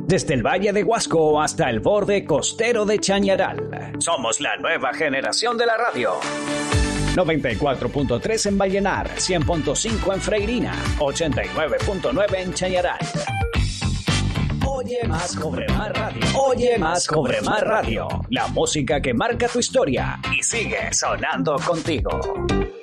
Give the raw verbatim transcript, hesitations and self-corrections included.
Desde el Valle de Huasco hasta el borde costero de Chañaral. Somos la nueva generación de la radio. noventa y cuatro punto tres en Vallenar, cien punto cinco en Freirina, ochenta y nueve punto nueve en Chañaral. Oye más, cobre más radio. Oye más, cobre más radio. La música que marca tu historia y sigue sonando contigo.